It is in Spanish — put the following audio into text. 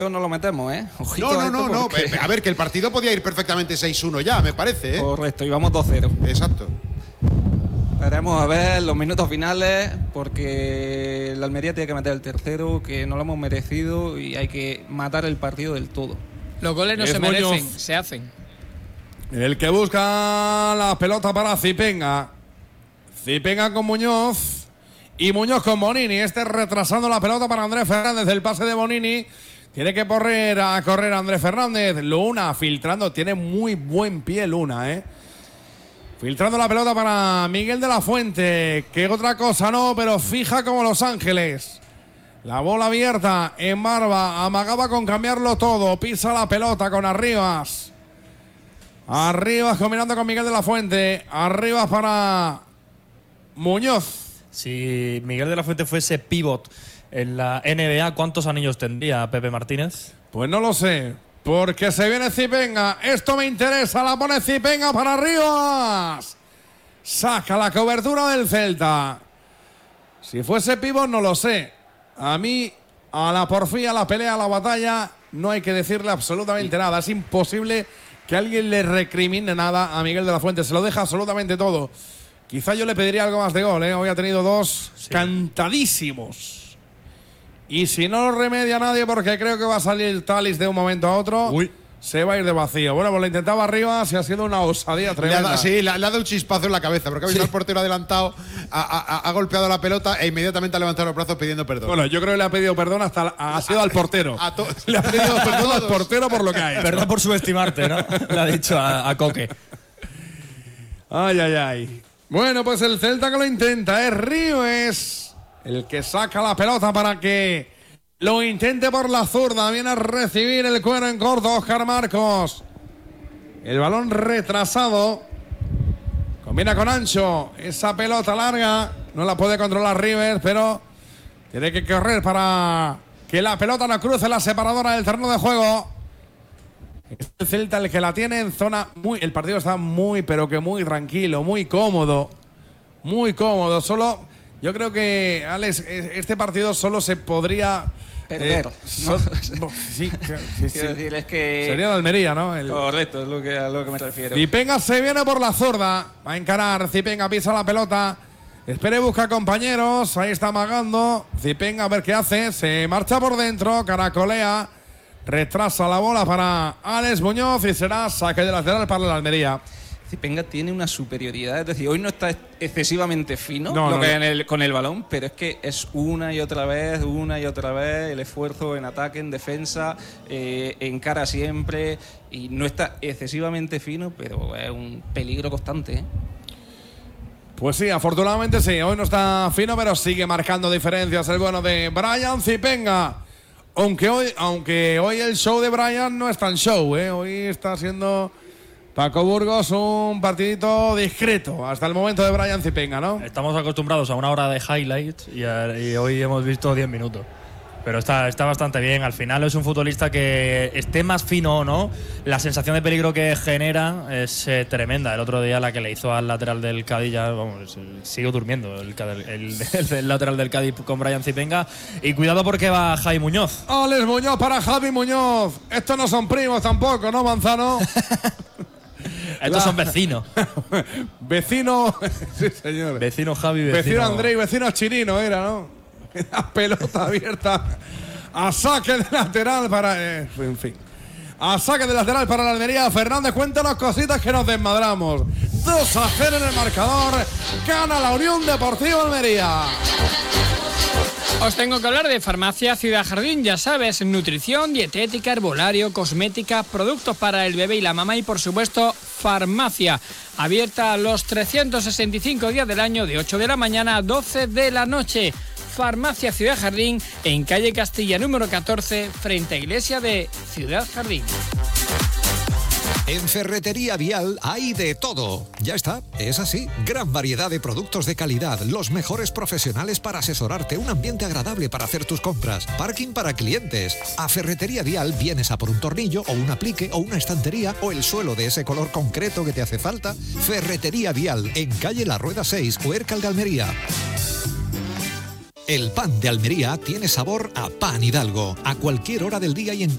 no lo metemos, ¿eh? Ojito No. Porque... A ver, que el partido podía ir perfectamente 6-1 ya, me parece, ¿eh? Correcto, íbamos 2-0. Exacto. Esperemos a ver los minutos finales, porque la Almería tiene que meter el tercero, que no lo hemos merecido y hay que matar el partido del todo. Los goles no se merecen, se hacen. El que busca la pelota para Zipenga. Zipenga con Muñoz. Y Muñoz con Bonini. Retrasando la pelota para Andrés Fernández. El pase de Bonini. Tiene que correr Andrés Fernández. Luna filtrando. Tiene muy buen pie Luna, ¿eh? Filtrando la pelota para Miguel de la Fuente. Que otra cosa no, pero fija como Los Ángeles. La bola abierta en Barba. Amagaba con cambiarlo todo. Pisa la pelota con Arribas. Arribas combinando con Miguel de la Fuente. Arribas para Muñoz. Si Miguel de la Fuente fuese pívot en la NBA, ¿cuántos anillos tendría Pepe Martínez? Pues no lo sé. Porque se viene Zipenga. Esto me interesa. La pone Zipenga para Arribas. Saca la cobertura del Celta. Si fuese pívot no lo sé. A mí, a la porfía, a la pelea, a la batalla, no hay que decirle absolutamente nada. Es imposible que alguien le recrimine nada a Miguel de la Fuente. Se lo deja absolutamente todo. Quizá yo le pediría algo más de gol, ¿eh? Hoy ha tenido dos cantadísimos. Y si no lo remedia nadie, porque creo que va a salir Thalys de un momento a otro, se va a ir de vacío. Bueno, pues lo intentaba arriba, se ha sido una osadía tremenda. Le ha dado un chispazo en la cabeza, porque ha visto al portero adelantado, ha golpeado la pelota e inmediatamente ha levantado los brazos pidiendo perdón. Bueno, yo creo que le ha pedido perdón ha sido al portero. Le ha pedido perdón al portero por lo que ha hecho. Perdón por subestimarte, ¿no? Le ha dicho a Coque. Ay. Bueno, pues el Celta que lo intenta es Ríos, el que saca la pelota para que lo intente por la zurda. Viene a recibir el cuero en corto Óscar Marcos. El balón retrasado. Combina con Ancho. Esa pelota larga no la puede controlar Rivers, pero tiene que correr para que la pelota no cruce la separadora del terreno de juego. Es el Celta el que la tiene en zona el partido está muy, pero que muy tranquilo, muy cómodo. Muy cómodo. Solo, yo creo que, Alex, este partido solo se podría perder. Sí. Quiero decir, es que sería de Almería, ¿no? Correcto, es a lo que me refiero. Zipenga se viene por la zurda. Va a encarar. Zipenga pisa la pelota. Espere, busca compañeros. Ahí está amagando. Zipenga a ver qué hace. Se marcha por dentro. Caracolea. Retrasa la bola para Alex Muñoz y será saque de lateral para la Almería. Zipenga tiene una superioridad, es decir, hoy no está excesivamente fino con el balón, pero es que es una y otra vez el esfuerzo en ataque, en defensa, encara siempre y no está excesivamente fino, pero es un peligro constante, ¿eh? Pues sí, afortunadamente sí, hoy no está fino, pero sigue marcando diferencias el bueno de Brian Zipenga. Aunque hoy el show de Brian no es tan show, ¿eh? Hoy está siendo Paco Burgos un partidito discreto hasta el momento de Brian Zipenga, ¿no? Estamos acostumbrados a una hora de highlights y hoy hemos visto 10 minutos. Pero está bastante bien. Al final es un futbolista que esté más fino o no, la sensación de peligro que genera es tremenda. El otro día la que le hizo al lateral del Cádiz, ya vamos, sigo durmiendo el lateral del Cádiz con Brian Zipenga. Y cuidado porque va Javi Muñoz. Alex Muñoz para Javi Muñoz. Estos no son primos tampoco, ¿no, Manzano? Estos son vecinos. Vecino, sí señor. Vecino Javi, vecino André y vecino Chirino era, ¿no? La pelota abierta a saque de lateral para en fin. A saque de lateral para la Almería. Fernández, cuéntanos cositas que nos desmadramos. 2-0 en el marcador. Gana la Unión Deportiva Almería. Os tengo que hablar de Farmacia Ciudad Jardín, ya sabes, nutrición, dietética, herbolario, cosmética, productos para el bebé y la mamá y por supuesto farmacia, abierta los 365 días del año de 8 de la mañana a 12 de la noche. Farmacia Ciudad Jardín en calle Castilla número 14 frente a Iglesia de Ciudad Jardín. En Ferretería Vial hay de todo. Ya está, es así. Gran variedad de productos de calidad, los mejores profesionales para asesorarte, un ambiente agradable para hacer tus compras, parking para clientes. A Ferretería Vial vienes a por un tornillo o un aplique o una estantería o el suelo de ese color concreto que te hace falta. Ferretería Vial en calle La Rueda 6, Huércal de Almería. El pan de Almería tiene sabor a pan Hidalgo. A cualquier hora del día y en